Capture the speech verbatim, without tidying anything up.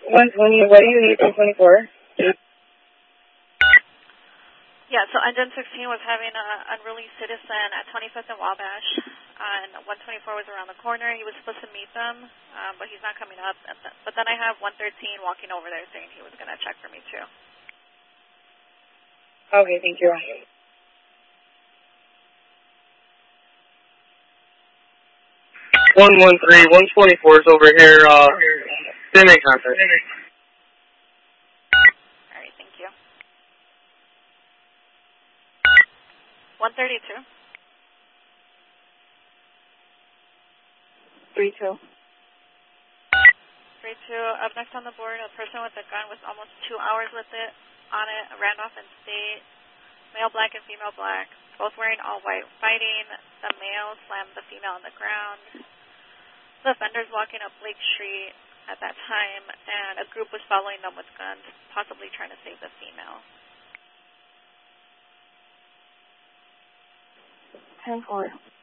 one twenty, what do you need from twenty-four? Yeah, so Engine sixteen was having an unruly citizen at twenty-fifth and Wabash, and one twenty-four was around the corner. He was supposed to meet them, um, but he's not coming up. And th but then I have one thirteen walking over there saying he was going to check for me, too. Okay, thank you. one one three, one twenty-four is over here, uh, semi contact. All right, thank you. one thirty-two. three two. three two, up next on the board, a person with a gun with almost two hours with it on it, Randolph and State, male black and female black, both wearing all white, fighting. The male slammed the female on the ground. The offenders walking up Lake Street at that time, and a group was following them with guns, possibly trying to save the female. ten four.